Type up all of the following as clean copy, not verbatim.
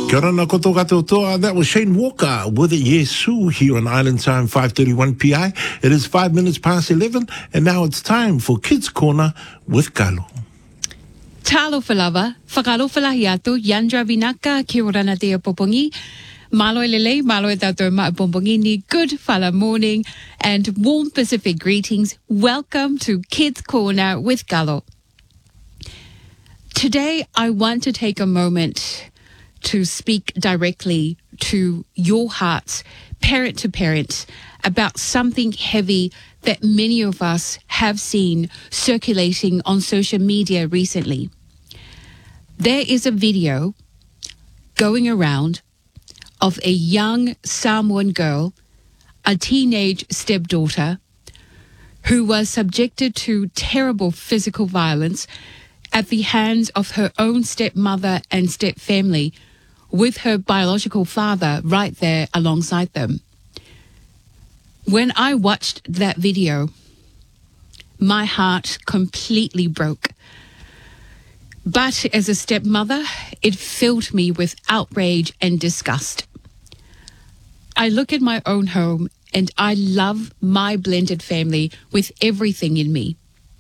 Kia ora na koto katoa. That was Shane Walker with Yesu here on Island Time 5:31 PI. It is 5 minutes past 11, and now it's time for Kids Corner with Kalo. Talo falava, whakalo falahiato, Yandra Vinaka, kia ora na te popongi. Malo lele, malo e tatou ma'apopongini. Good fala morning and warm Pacific greetings. Welcome to Kids Corner with Kalo. Today, I want to take a moment to speak directly to your hearts, parent to parent, about something heavy that many of us have seen circulating on social media recently. There is a video going around of a young Samoan girl, a teenage stepdaughter, who was subjected to terrible physical violence at the hands of her own stepmother and stepfamily, with her biological father right there alongside them. When I watched that video, my heart completely broke. But as a stepmother, it filled me with outrage and disgust. I look at my own home and I love my blended family with everything in me.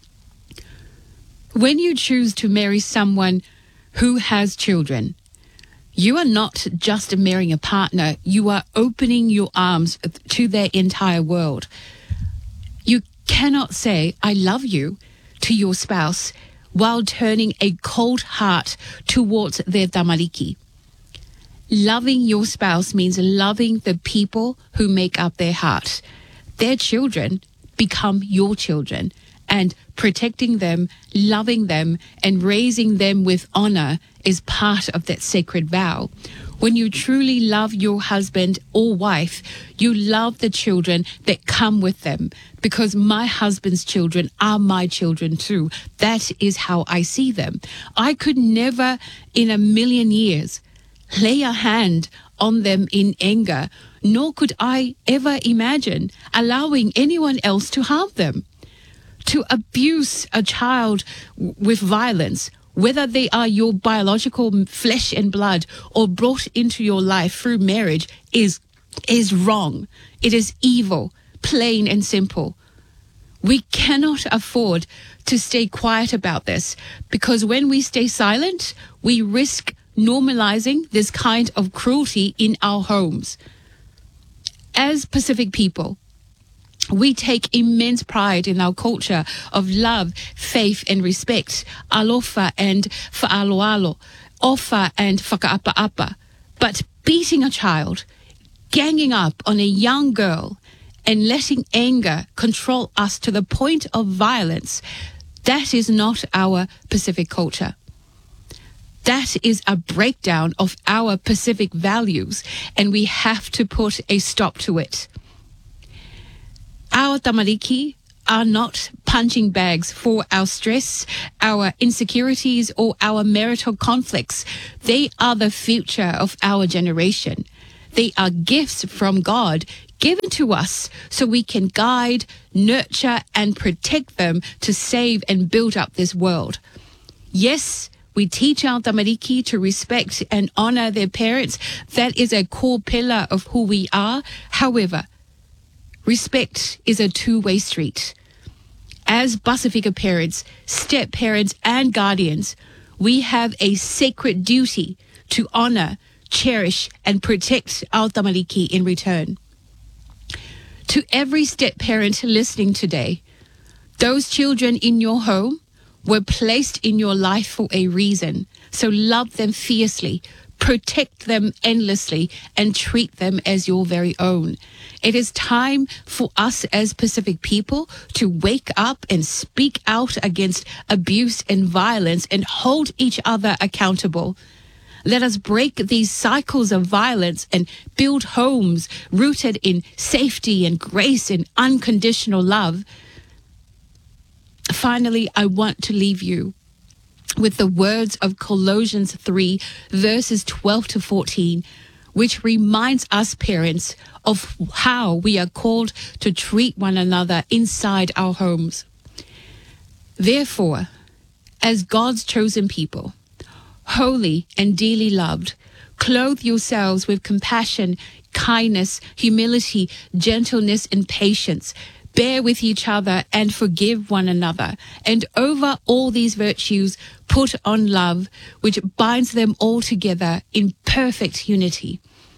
When you choose to marry someone who has children, you are not just marrying a partner, you are opening your arms to their entire world. You cannot say, I love you, to your spouse while turning a cold heart towards their tamariki. Loving your spouse means loving the people who make up their heart. Their children become your children, and protecting them, loving them, and raising them with honor is part of that sacred vow. When you truly love your husband or wife, you love the children that come with them, because my husband's children are my children too. That is how I see them. I could never in a million years lay a hand on them in anger, nor could I ever imagine allowing anyone else to harm them. To abuse a child with violence, whether they are your biological flesh and blood or brought into your life through marriage, is wrong. It is evil, plain and simple. We cannot afford to stay quiet about this, because when we stay silent, we risk normalizing this kind of cruelty in our homes. As Pacific people, we take immense pride in our culture of love, faith and respect, alofa and fa'aloalo, ofa and whakaapa-apa. But beating a child, ganging up on a young girl and letting anger control us to the point of violence, that is not our Pacific culture. That is a breakdown of our Pacific values, and we have to put a stop to it. Our tamariki are not punching bags for our stress, our insecurities, or our marital conflicts. They are the future of our generation. They are gifts from God given to us so we can guide, nurture, and protect them to save and build up this world. Yes, we teach our tamariki to respect and honor their parents. That is a core pillar of who we are. However, respect is a two-way street. As Pasifika parents, step-parents and guardians, we have a sacred duty to honor, cherish and protect our tamariki in return. To every step-parent listening today, those children in your home were placed in your life for a reason. So love them fiercely, protect them endlessly, and treat them as your very own. It is time for us as Pacific people to wake up and speak out against abuse and violence and hold each other accountable. Let us break these cycles of violence and build homes rooted in safety and grace and unconditional love. Finally, I want to leave you with the words of Colossians 3, verses 12 to 14, which reminds us parents of how we are called to treat one another inside our homes. Therefore, as God's chosen people, holy and dearly loved, Clothe yourselves with compassion, kindness, humility, gentleness, and patience. Bear with each other and forgive one another. And over all these virtues, put on love, which binds them all together in perfect unity.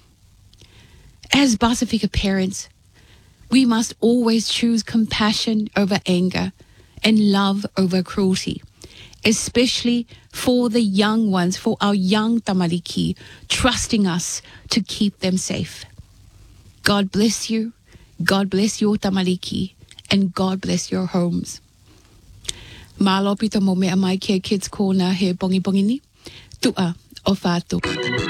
As Pasifika parents, we must always choose compassion over anger and love over cruelty, especially for the young ones, for our young tamariki, trusting us to keep them safe. God bless you. God bless your tamariki, and God bless your homes. Malo pito mo mea mai ke Kids Corner he bongi bongi ni. Tua o whātua.